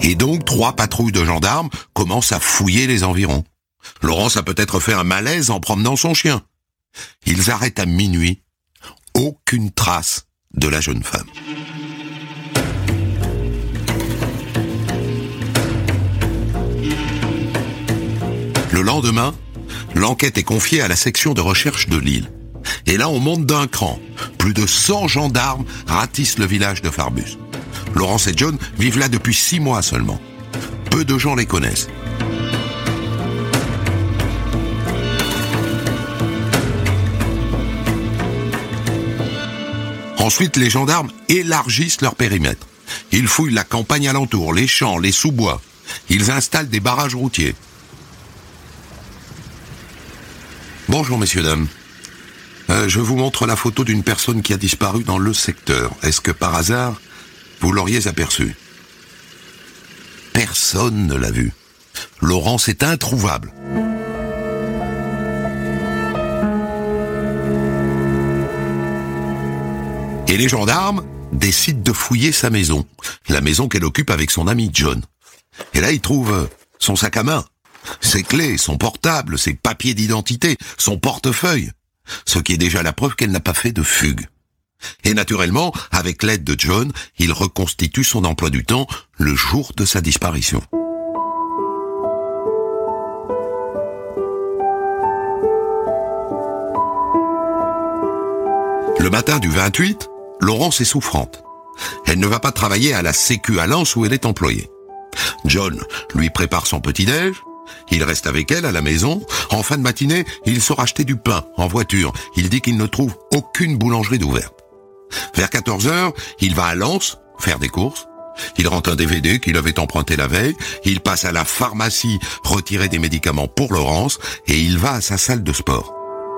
Et donc 3 patrouilles de gendarmes commencent à fouiller les environs. Laurence a peut-être fait un malaise en promenant son chien. Ils arrêtent à minuit. Aucune trace de la jeune femme. Le lendemain, l'enquête est confiée à la section de recherche de Lille. Et là, on monte d'un cran. Plus de 100 gendarmes ratissent le village de Farbus. Laurence et John vivent là depuis 6 mois seulement. Peu de gens les connaissent. Ensuite, les gendarmes élargissent leur périmètre. Ils fouillent la campagne alentour, les champs, les sous-bois. Ils installent des barrages routiers. Bonjour, messieurs, dames. Je vous montre la photo d'une personne qui a disparu dans le secteur. Est-ce que, par hasard, vous l'auriez aperçue? Personne ne l'a vue. Laurence est introuvable. Et les gendarmes décident de fouiller sa maison. La maison qu'elle occupe avec son ami John. Et là, ils trouvent son sac à main, ses clés, son portable, ses papiers d'identité, son portefeuille. Ce qui est déjà la preuve qu'elle n'a pas fait de fugue. Et naturellement, avec l'aide de John, il reconstitue son emploi du temps le jour de sa disparition. Le matin du 28, Laurence est souffrante. Elle ne va pas travailler à la Sécu à Lens où elle est employée. John lui prépare son petit-déj. Il reste avec elle à la maison. En fin de matinée, il sort acheter du pain en voiture. Il dit qu'il ne trouve aucune boulangerie d'ouverte. Vers 14h, il va à Lens faire des courses. Il rentre un DVD qu'il avait emprunté la veille. Il passe à la pharmacie retirer des médicaments pour Laurence et il va à sa salle de sport.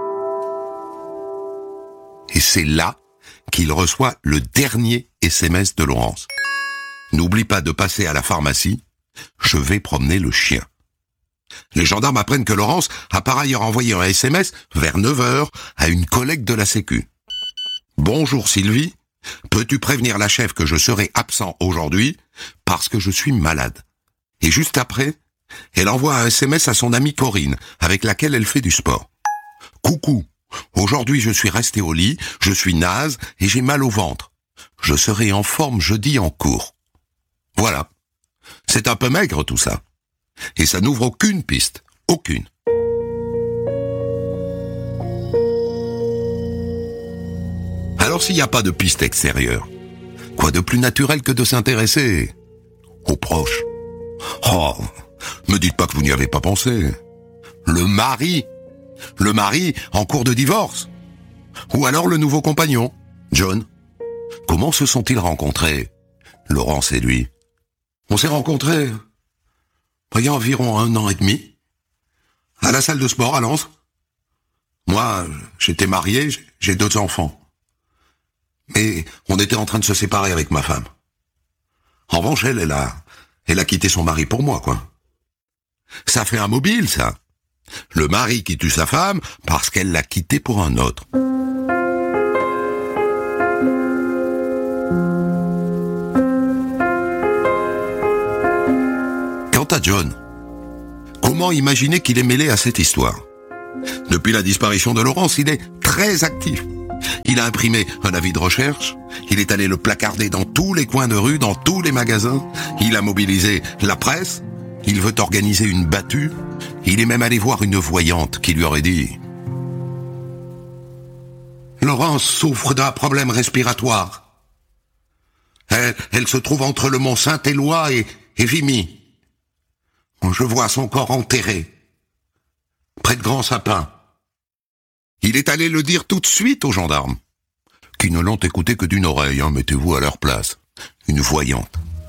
Et c'est là qu'il reçoit le dernier SMS de Laurence. N'oublie pas de passer à la pharmacie. Je vais promener le chien. Les gendarmes apprennent que Laurence a par ailleurs envoyé un SMS vers 9h à une collègue de la Sécu. Bonjour Sylvie, peux-tu prévenir la chef que je serai absent aujourd'hui parce que je suis malade? Et juste après, elle envoie un SMS à son amie Corinne avec laquelle elle fait du sport. Coucou, aujourd'hui je suis resté au lit, je suis naze et j'ai mal au ventre. Je serai en forme jeudi en cours. Voilà. C'est un peu maigre tout ça. Et ça n'ouvre aucune piste. Aucune. Alors s'il n'y a pas de piste extérieure, quoi de plus naturel que de s'intéresser aux proches? Oh, me dites pas que vous n'y avez pas pensé. Le mari en cours de divorce. Ou alors le nouveau compagnon, John. Comment se sont-ils rencontrés, Laurence et lui? On s'est rencontrés il y a environ 1 an et demi, à la salle de sport à Lens. Moi, j'étais marié, j'ai 2 enfants. Mais on était en train de se séparer avec ma femme. En revanche, elle a quitté son mari pour moi, quoi. Ça fait un mobile, ça. Le mari qui tue sa femme parce qu'elle l'a quitté pour un autre. Quant à John, comment imaginer qu'il est mêlé à cette histoire? Depuis la disparition de Laurence, il est très actif. Il a imprimé un avis de recherche, il est allé le placarder dans tous les coins de rue, dans tous les magasins, il a mobilisé la presse, il veut organiser une battue, il est même allé voir une voyante qui lui aurait dit « Laurence souffre d'un problème respiratoire. Elle se trouve entre le mont Saint-Éloi et Vimy. Je vois son corps enterré, près de grands sapins. » Il est allé le dire tout de suite aux gendarmes, qui ne l'ont écouté que d'une oreille, mettez-vous à leur place, une voyante.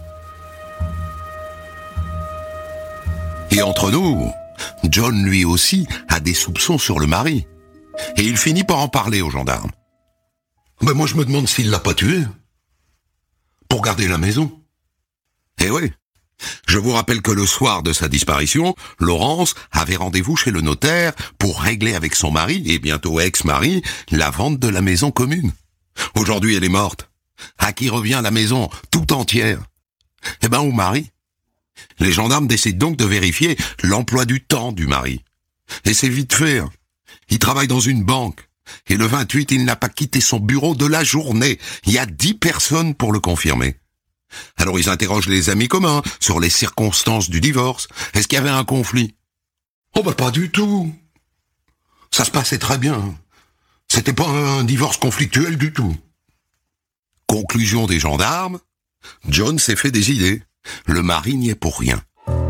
Et entre nous, John lui aussi a des soupçons sur le mari, et il finit par en parler aux gendarmes. Mais moi je me demande s'il l'a pas tué, pour garder la maison. Eh oui. Je vous rappelle que le soir de sa disparition, Laurence avait rendez-vous chez le notaire pour régler avec son mari, et bientôt ex-mari, la vente de la maison commune. Aujourd'hui, elle est morte. À qui revient la maison tout entière? Eh ben, au mari. Les gendarmes décident donc de vérifier l'emploi du temps du mari. Et c'est vite fait. Il travaille dans une banque. Et le 28, il n'a pas quitté son bureau de la journée. Il y a 10 personnes pour le confirmer. Alors ils interrogent les amis communs sur les circonstances du divorce. Est-ce qu'il y avait un conflit? Oh pas du tout. Ça se passait très bien. C'était pas un divorce conflictuel du tout. Conclusion des gendarmes, John s'est fait des idées. Le mari n'y est pour rien.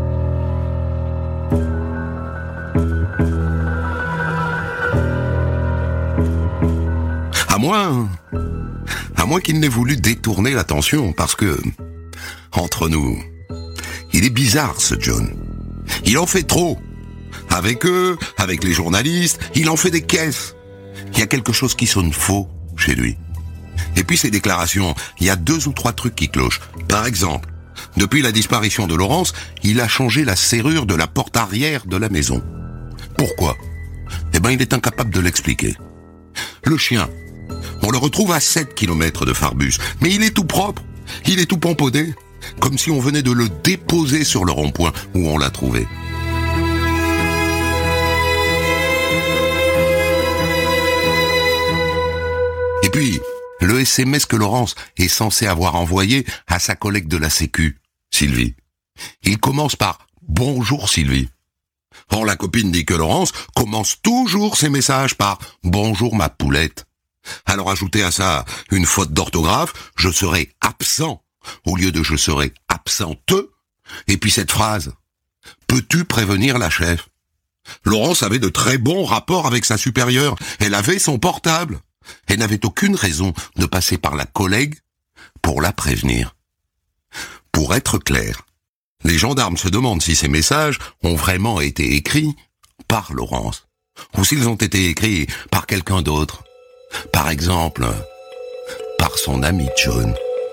À moins qu'il n'ait voulu détourner l'attention, parce que, entre nous, il est bizarre ce John. Il en fait trop. Avec eux, avec les journalistes, il en fait des caisses. Il y a quelque chose qui sonne faux chez lui. Et puis ses déclarations, il y a 2 ou 3 trucs qui clochent. Par exemple, depuis la disparition de Laurence, il a changé la serrure de la porte arrière de la maison. Pourquoi? Il est incapable de l'expliquer. Le chien, on le retrouve à 7 km de Farbus, mais il est tout propre, il est tout pomponné, comme si on venait de le déposer sur le rond-point où on l'a trouvé. Et puis, le SMS que Laurence est censée avoir envoyé à sa collègue de la Sécu, Sylvie. Il commence par « Bonjour Sylvie ». Or la copine dit que Laurence commence toujours ses messages par « Bonjour ma poulette ». Alors ajoutez à ça une faute d'orthographe, « Je serai absent » au lieu de « Je serai absente ». Et puis cette phrase « Peux-tu prévenir la chef ?» Laurence avait de très bons rapports avec sa supérieure. Elle avait son portable. Elle n'avait aucune raison de passer par la collègue pour la prévenir. Pour être clair, les gendarmes se demandent si ces messages ont vraiment été écrits par Laurence, ou s'ils ont été écrits par quelqu'un d'autre. Par exemple, par son ami John.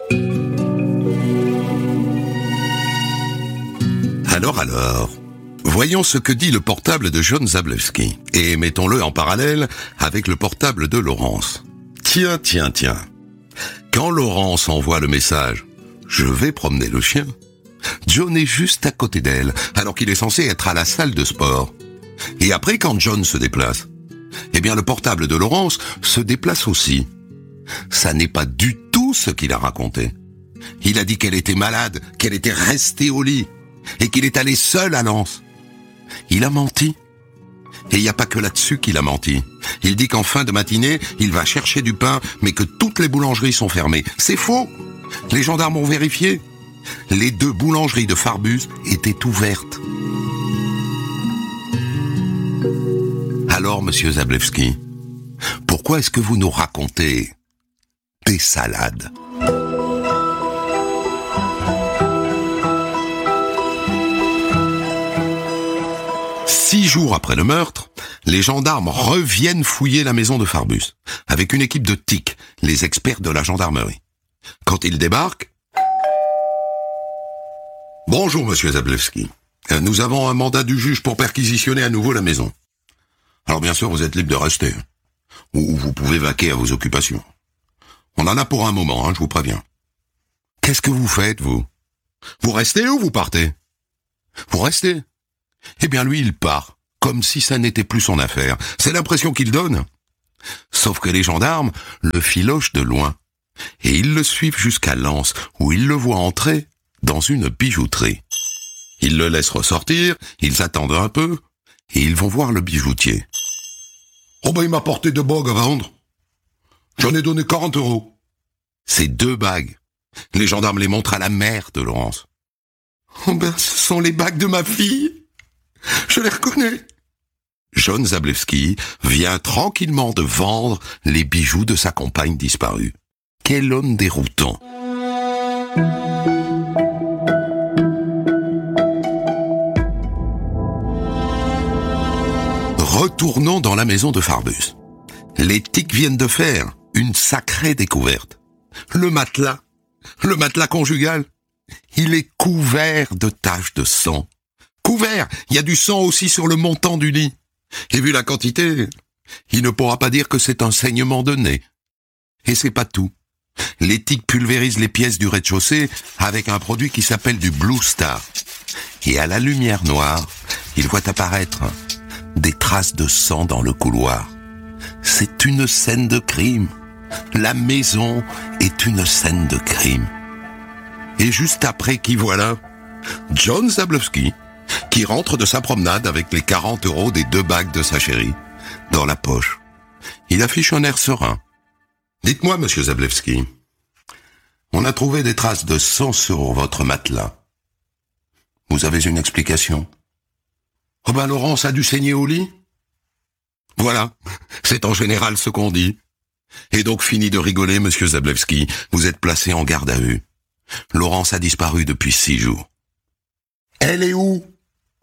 Alors, voyons ce que dit le portable de John Zablewski, et mettons-le en parallèle avec le portable de Laurence. Tiens. Quand Laurence envoie le message « Je vais promener le chien », John est juste à côté d'elle, alors qu'il est censé être à la salle de sport. Et après, quand John se déplace, le portable de Laurence se déplace aussi. Ça n'est pas du tout ce qu'il a raconté. Il a dit qu'elle était malade, qu'elle était restée au lit, et qu'il est allé seul à Lens. Il a menti. Et il n'y a pas que là-dessus qu'il a menti. Il dit qu'en fin de matinée, il va chercher du pain, mais que toutes les boulangeries sont fermées. C'est faux. Les gendarmes ont vérifié. Les 2 boulangeries de Farbus étaient ouvertes. Alors, monsieur Zablewski, pourquoi est-ce que vous nous racontez des salades ? Six jours après le meurtre, les gendarmes reviennent fouiller la maison de Farbus, avec une équipe de TIC, les experts de la gendarmerie. Quand ils débarquent... Bonjour, monsieur Zablewski. Nous avons un mandat du juge pour perquisitionner à nouveau la maison. Alors bien sûr, vous êtes libre de rester. Ou vous pouvez vaquer à vos occupations. On en a pour un moment, je vous préviens. Qu'est-ce que vous faites, vous? Vous restez ou vous partez? Vous restez. Lui, il part, comme si ça n'était plus son affaire. C'est l'impression qu'il donne. Sauf que les gendarmes le filochent de loin. Et ils le suivent jusqu'à Lens, où ils le voient entrer dans une bijouterie. Ils le laissent ressortir, ils attendent un peu, et ils vont voir le bijoutier. Il m'a porté 2 bagues à vendre. J'en ai donné 40 €. Ces 2 bagues, les gendarmes les montrent à la mère de Laurence. Ce sont les bagues de ma fille. Je les reconnais. John Zablewski vient tranquillement de vendre les bijoux de sa compagne disparue. Quel homme déroutant. Retournons dans la maison de Farbus. Les TIC viennent de faire une sacrée découverte. Le matelas conjugal, il est couvert de taches de sang. Couvert, il y a du sang aussi sur le montant du lit. Et vu la quantité, il ne pourra pas dire que c'est un saignement de nez. Et c'est pas tout. L'éthique pulvérise les pièces du rez-de-chaussée avec un produit qui s'appelle du Blue Star. Et à la lumière noire, il voit apparaître des traces de sang dans le couloir. C'est une scène de crime. La maison est une scène de crime. Et juste après, qui voilà ? John Zablewski, qui rentre de sa promenade avec les 40 € des 2 bagues de sa chérie dans la poche. Il affiche un air serein. Dites-moi, monsieur Zablewski, on a trouvé des traces de sang sur votre matelas. Vous avez une explication ? Oh ben, Laurence a dû saigner au lit ? Voilà, c'est en général ce qu'on dit. Et donc, fini de rigoler, monsieur Zablewski, vous êtes placé en garde à vue. Laurence a disparu depuis 6 jours. Elle est où, Laurence ?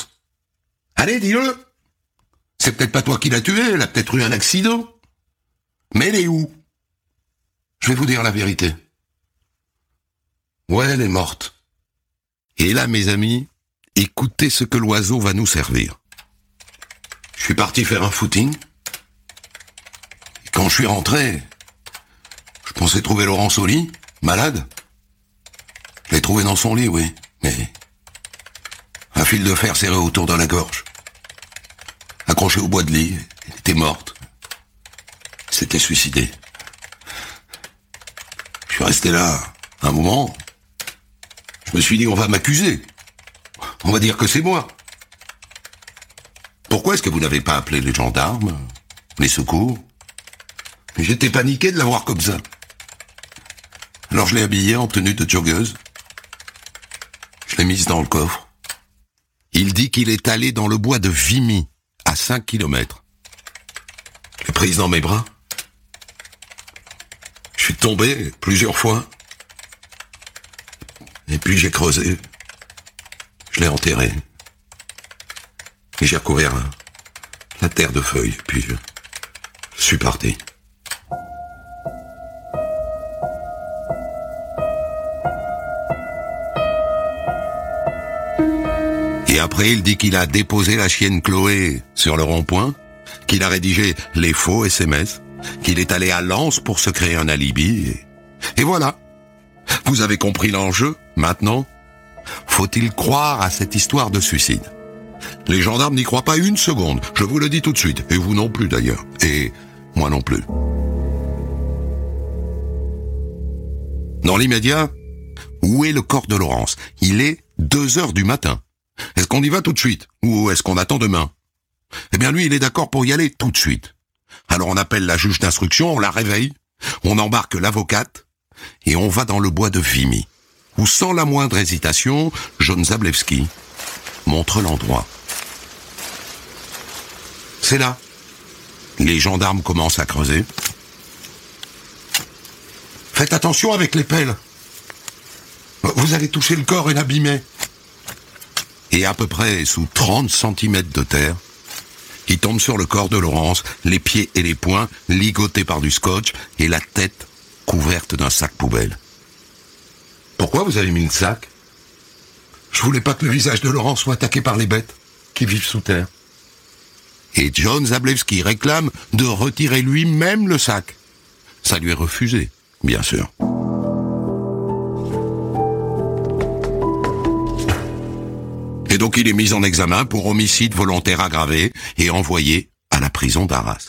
Allez, dis-le. C'est peut-être pas toi qui l'as tuée, elle a peut-être eu un accident. Mais elle est où ? Je vais vous dire la vérité. Ouais, elle est morte. Et là, mes amis, écoutez ce que l'oiseau va nous servir. Je suis parti faire un footing. Et quand je suis rentré, je pensais trouver Laurence au lit, malade. Je l'ai trouvée dans son lit, oui, mais un fil de fer serré autour de la gorge. Accrochée au bois de lit, elle était morte. S'était suicidée. Je suis resté là un moment. Je me suis dit, on va m'accuser. On va dire que c'est moi. Pourquoi est-ce que vous n'avez pas appelé les gendarmes, les secours ? J'étais paniqué de la voir comme ça. Alors je l'ai habillée en tenue de joggeuse. Je l'ai mise dans le coffre. Il dit qu'il est allé dans le bois de Vimy, à 5 kilomètres. Je l'ai prise dans mes bras. Je suis tombé plusieurs fois. Et puis j'ai creusé. Je l'ai enterré. Et j'ai recouvert la terre de feuilles. Puis je suis parti. Et après, il dit qu'il a déposé la chienne Chloé sur le rond-point, qu'il a rédigé les faux SMS, qu'il est allé à Lens pour se créer un alibi. Et voilà. Vous avez compris l'enjeu, maintenant ? Faut-il croire à cette histoire de suicide ? Les gendarmes n'y croient pas une seconde, je vous le dis tout de suite, et vous non plus d'ailleurs, et moi non plus. Dans l'immédiat, où est le corps de Laurence ? Il est 2h du matin. Est-ce qu'on y va tout de suite, ou est-ce qu'on attend demain ? Eh bien lui, il est d'accord pour y aller tout de suite. Alors on appelle la juge d'instruction, on la réveille, on embarque l'avocate, et on va dans le bois de Vimy, où sans la moindre hésitation, John Zablewski montre l'endroit. C'est là. Les gendarmes commencent à creuser. Faites attention avec les pelles. Vous allez toucher le corps et l'abîmer. Et à peu près sous 30 cm de terre, il tombe sur le corps de Laurence, les pieds et les poings ligotés par du scotch et la tête couverte d'un sac poubelle. Pourquoi vous avez mis le sac ? Je voulais pas que le visage de Laurence soit attaqué par les bêtes qui vivent sous terre. Et John Zablewski réclame de retirer lui-même le sac. Ça lui est refusé, bien sûr. Et donc il est mis en examen pour homicide volontaire aggravé et envoyé à la prison d'Arras.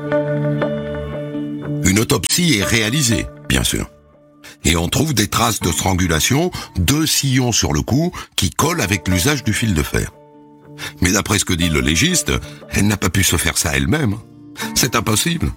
Une autopsie est réalisée, bien sûr. Et on trouve des traces de strangulation, 2 sillons sur le cou qui collent avec l'usage du fil de fer. Mais d'après ce que dit le légiste, elle n'a pas pu se faire ça elle-même. C'est impossible.